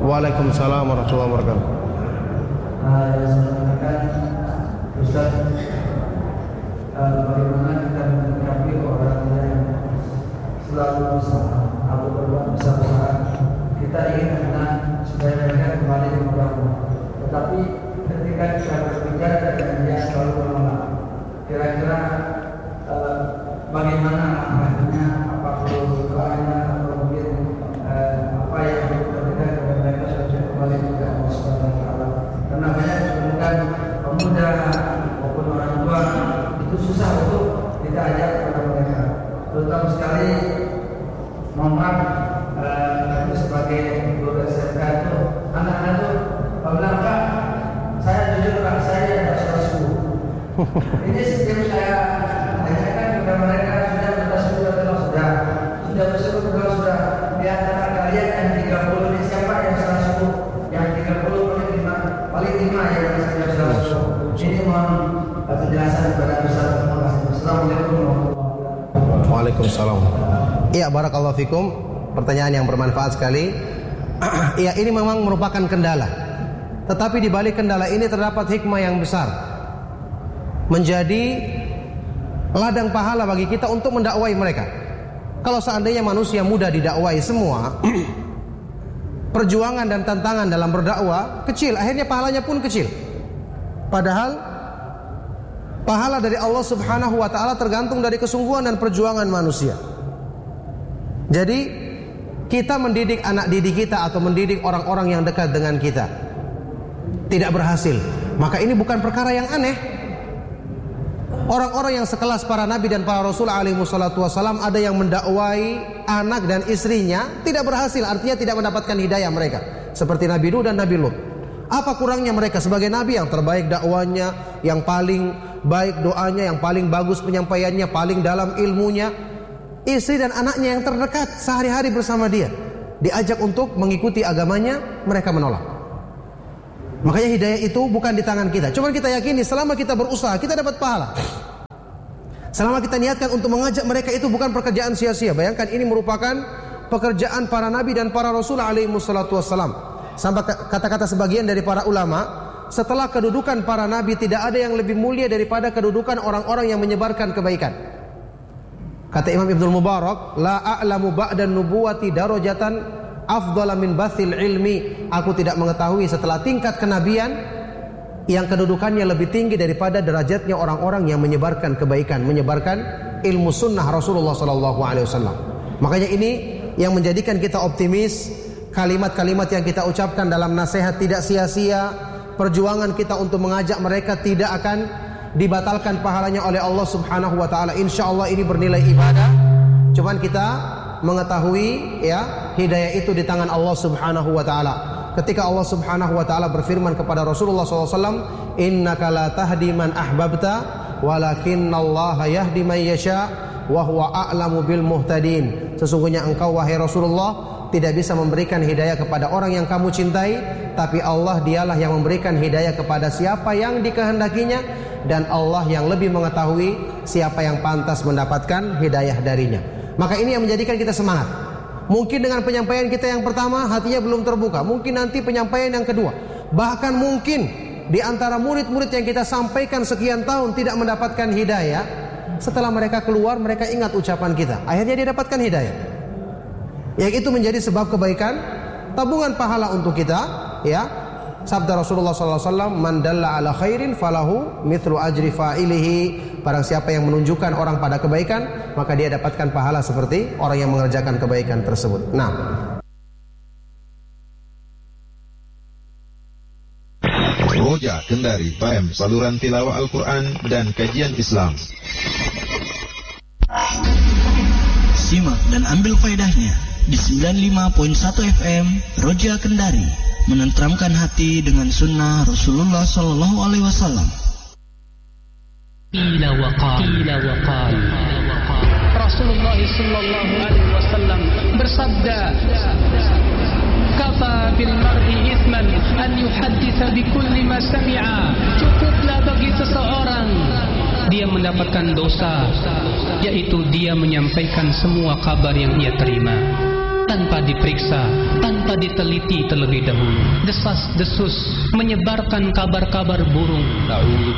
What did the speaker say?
Waalaikumsalam warahmatullahi wabarakatuh. Ustaz, bagaimana kita menyikapi orang yang selalu berusaha atau berbuat besar-besaran? Kita ingin menang supaya mereka kembali kepada Allah, tetapi ketika kita berbicara dengan dia selalu menolak. Kira-kira bagaimana maknanya, apa perlu doanya atau mungkin apa yang perlu kita berikan kepada mereka supaya kembali kepada Allah Subhanahu wa Ta'ala? Karena banyak menemukan pemuda maupun orang tua itu susah untuk kita ajak kepada mereka, terutama sekali mohon itu sebagai guru SMK itu anak-anak itu bilang, Pak, saya jujur Pak, saya tidak sudah subuh. Ini setiap saya tanyakan kepada mereka, sudah bersubuh atau sudah bersubuh atau sudah. Di antara kalian yang 30 ini siapa yang sudah subuh? Yang 30 paling 5 yang sudah subuh. Ini mohon penjelasan kepada Ustaz. Terima kasih. Assalamualaikum warahmatullahi wabarakatuh. Waalaikumsalam. Iya, barakallahu fikum. Pertanyaan yang bermanfaat sekali. Iya, ini memang merupakan kendala. Tetapi di balik kendala ini terdapat hikmah yang besar. Menjadi ladang pahala bagi kita untuk mendakwai mereka. Kalau seandainya manusia mudah didakwai semua, perjuangan dan tantangan dalam berdakwah kecil, akhirnya pahalanya pun kecil. Padahal pahala dari Allah Subhanahu wa Ta'ala tergantung dari kesungguhan dan perjuangan manusia. Jadi kita mendidik anak didik kita atau mendidik orang-orang yang dekat dengan kita tidak berhasil, maka ini bukan perkara yang aneh. Orang-orang yang sekelas para nabi dan para rasul alaihi wassalatu wassalam, ada yang mendakwai anak dan istrinya tidak berhasil, artinya tidak mendapatkan hidayah mereka, seperti Nabi Nuh dan Nabi Lut. Apa kurangnya mereka sebagai nabi yang terbaik dakwanya, yang paling baik doanya, yang paling bagus penyampaiannya, paling dalam ilmunya? Istri dan anaknya yang terdekat sehari-hari bersama dia diajak untuk mengikuti agamanya, mereka menolak. Makanya hidayah itu bukan di tangan kita. Cuma kita yakini selama kita berusaha kita dapat pahala. Selama kita niatkan untuk mengajak mereka, itu bukan pekerjaan sia-sia. Bayangkan ini merupakan pekerjaan para nabi dan para rasul alaihi wassalatu wassalam. Sampai kata-kata sebagian dari para ulama, setelah kedudukan para nabi tidak ada yang lebih mulia daripada kedudukan orang-orang yang menyebarkan kebaikan. Kata Imam Ibnul Mubarak, la a'lamu ba'dan nubuwati darajatan afdhala min bathil ilmi. Aku tidak mengetahui setelah tingkat kenabian yang kedudukannya lebih tinggi daripada derajatnya orang-orang yang menyebarkan kebaikan, menyebarkan ilmu sunnah Rasulullah sallallahu alaihi wasallam. Makanya ini yang menjadikan kita optimis. Kalimat-kalimat yang kita ucapkan dalam nasihat tidak sia-sia. Perjuangan kita untuk mengajak mereka tidak akan dibatalkan pahalanya oleh Allah Subhanahu wa Ta'ala. Insyaallah ini bernilai ibadah. Cuman kita mengetahui ya, hidayah itu di tangan Allah Subhanahu wa Ta'ala. Ketika Allah Subhanahu wa Ta'ala berfirman kepada Rasulullah SAW, innaka la tahdi man ahbabta walakinnallaha yahdi man yasha wa huwa a'lamu bil muhtadin. Sesungguhnya engkau wahai Rasulullah tidak bisa memberikan hidayah kepada orang yang kamu cintai, tapi Allah dialah yang memberikan hidayah kepada siapa yang dikehendakinya, dan Allah yang lebih mengetahui siapa yang pantas mendapatkan hidayah darinya. Maka ini yang menjadikan kita semangat. Mungkin dengan penyampaian kita yang pertama hatinya belum terbuka, mungkin nanti penyampaian yang kedua, bahkan mungkin di antara murid-murid yang kita sampaikan sekian tahun tidak mendapatkan hidayah, setelah mereka keluar mereka ingat ucapan kita, akhirnya dia dapatkan hidayah. Yang itu menjadi sebab kebaikan, tabungan pahala untuk kita, ya. Sabda Rasulullah SAW, man dalla ala khairin falahu mithlu ajri fa'ilihi. Barang siapa yang menunjukkan orang pada kebaikan, maka dia dapatkan pahala seperti orang yang mengerjakan kebaikan tersebut. Nah, Roja Kendari FM, saluran tilawah Al-Quran dan kajian Islam. Simak dan ambil faedahnya di 95.1 FM Roja Kendari, menenteramkan hati dengan sunnah Rasulullah Sallallahu Alaihi Wasallam. Qila wa qal. Rasulullah Sallallahu Alaihi Wasallam bersabda, kafa bil mar'i ithman an yuhadditha bi kulli ma sami'a. Cukuplah bagi seseorang dia mendapatkan dosa, yaitu dia menyampaikan semua kabar yang ia terima. tanpa diperiksa, tanpa diteliti terlebih dahulu. Desas-desus menyebarkan kabar-kabar burung.